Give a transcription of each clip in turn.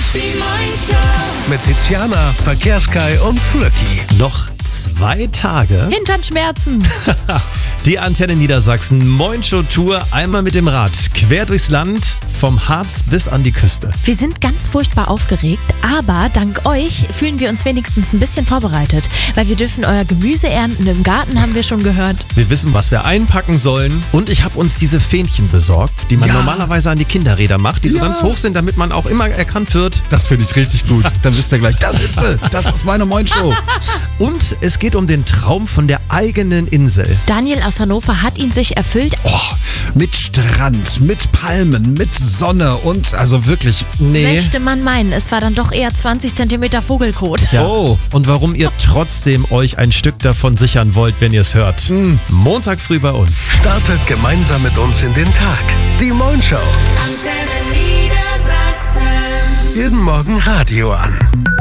Die Morning mit Tiziana, Verkehrskai und Flöcki. Noch 2 Tage. Hinternschmerzen. Die Antenne Niedersachsen Morningshow-Tour einmal mit dem Rad quer durchs Land, vom Harz bis an die Küste. Wir sind ganz furchtbar aufgeregt, aber dank euch fühlen wir uns wenigstens ein bisschen vorbereitet, weil wir dürfen euer Gemüse ernten im Garten, haben wir schon gehört. Wir wissen, was wir einpacken sollen, und ich habe uns diese Fähnchen besorgt, die man normalerweise an die Kinderräder macht, die so ganz hoch sind, damit man auch immer erkannt wird. Das finde ich richtig gut. Dann wisst ihr gleich, da sitze, das ist meine Morningshow. Und es geht um den Traum von der eigenen Insel. Daniel aus Hannover hat ihn sich erfüllt. Mit Strand, mit Palmen, mit Sonne und also wirklich, Möchte man meinen, es war dann doch eher 20 cm Vogelkot. Ja. Und warum ihr trotzdem euch ein Stück davon sichern wollt, wenn ihr es hört. Montag früh bei uns. Startet gemeinsam mit uns in den Tag. Die Morningshow. Antenne Niedersachsen. Jeden Morgen Radio an.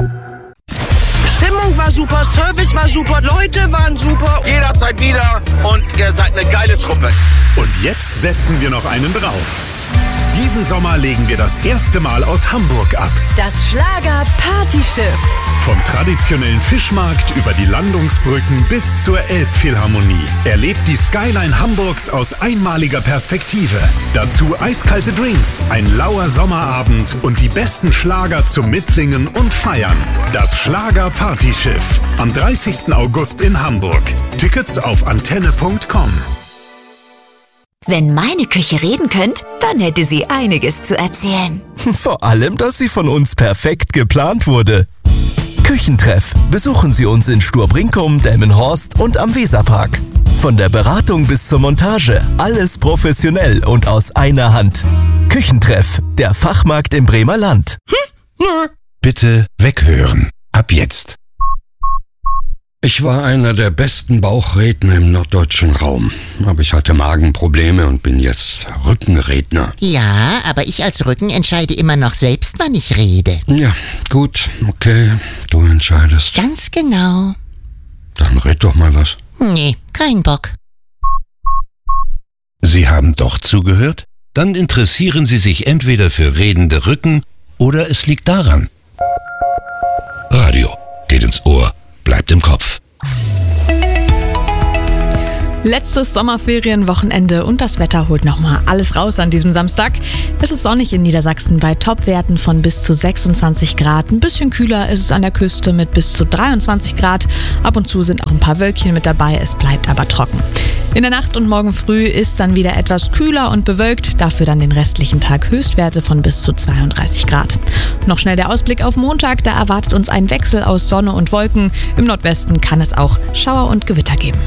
Stimmung war super, Service war super, Leute waren super. Jederzeit wieder und ihr seid eine geile Truppe. Und jetzt setzen wir noch einen drauf. Diesen Sommer legen wir das erste Mal aus Hamburg ab. Das Schlager-Partyschiff. Vom traditionellen Fischmarkt über die Landungsbrücken bis zur Elbphilharmonie. Erlebt die Skyline Hamburgs aus einmaliger Perspektive. Dazu eiskalte Drinks, ein lauer Sommerabend und die besten Schlager zum Mitsingen und Feiern. Das Schlager-Partyschiff. Am 30. August in Hamburg. Tickets auf antenne.com. Wenn meine Küche reden könnte, dann hätte sie einiges zu erzählen. Vor allem, dass sie von uns perfekt geplant wurde. Küchentreff. Besuchen Sie uns in Sturbrinkum, Delmenhorst und am Weserpark. Von der Beratung bis zur Montage. Alles professionell und aus einer Hand. Küchentreff. Der Fachmarkt im Bremer Land. Bitte weghören. Ab jetzt. Ich war einer der besten Bauchredner im norddeutschen Raum. Aber ich hatte Magenprobleme und bin jetzt Rückenredner. Ja, aber ich als Rücken entscheide immer noch selbst, wann ich rede. Ja, gut, okay, du entscheidest. Ganz genau. Dann red doch mal was. Nee, kein Bock. Sie haben doch zugehört? Dann interessieren Sie sich entweder für redende Rücken oder es liegt daran. Radio geht ins Ohr, bleibt im Kopf. Letztes Sommerferienwochenende und das Wetter holt nochmal alles raus an diesem Samstag. Es ist sonnig in Niedersachsen bei Topwerten von bis zu 26 Grad. Ein bisschen kühler ist es an der Küste mit bis zu 23 Grad. Ab und zu sind auch ein paar Wölkchen mit dabei, es bleibt aber trocken. In der Nacht und morgen früh ist dann wieder etwas kühler und bewölkt, dafür dann den restlichen Tag Höchstwerte von bis zu 32 Grad. Noch schnell der Ausblick auf Montag, da erwartet uns ein Wechsel aus Sonne und Wolken. Im Nordwesten kann es auch Schauer und Gewitter geben.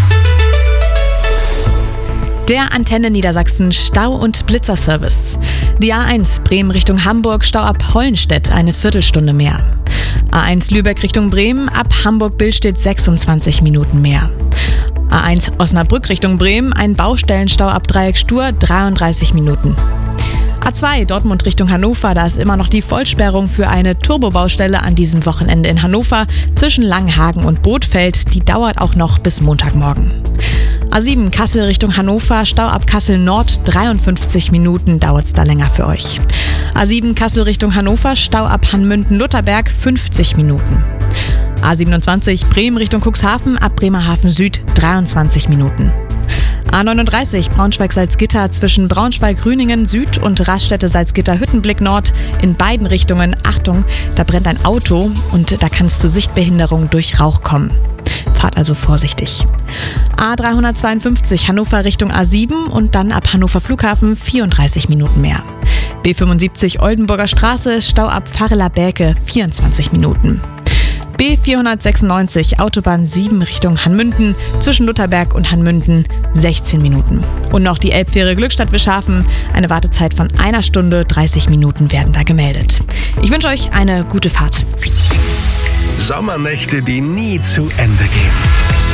Der Antenne Niedersachsen Stau- und Blitzerservice. Die A1 Bremen Richtung Hamburg, Stau ab Hollenstedt, eine Viertelstunde mehr. A1 Lübeck Richtung Bremen, ab Hamburg-Billstedt 26 Minuten mehr. A1 Osnabrück Richtung Bremen, ein Baustellenstau ab Dreieck Stur, 33 Minuten. A2 Dortmund Richtung Hannover, da ist immer noch die Vollsperrung für eine Turbobaustelle an diesem Wochenende in Hannover zwischen Langenhagen und Bothfeld. Die dauert auch noch bis Montagmorgen. A7 Kassel Richtung Hannover, Stau ab Kassel Nord, 53 Minuten dauert es da länger für euch. A7 Kassel Richtung Hannover, Stau ab Hannmünden-Lutherberg, 50 Minuten. A27 Bremen Richtung Cuxhaven, ab Bremerhaven Süd, 23 Minuten. A39 Braunschweig-Salzgitter zwischen Braunschweig-Grüningen Süd und Raststätte-Salzgitter-Hüttenblick Nord in beiden Richtungen. Achtung, da brennt ein Auto und da kann es zu Sichtbehinderung durch Rauch kommen. Fahrt also vorsichtig. A352 Hannover Richtung A7 und dann ab Hannover Flughafen 34 Minuten mehr. B75 Oldenburger Straße, Stau ab Pfarrela-Berke 24 Minuten. B496 Autobahn 7 Richtung Hannmünden, zwischen Lutherberg und Hannmünden 16 Minuten. Und noch die Elbfähre Glückstadt-Wischhafen, eine Wartezeit von 1 Stunde 30 Minuten werden da gemeldet. Ich wünsche euch eine gute Fahrt. Sommernächte, die nie zu Ende gehen.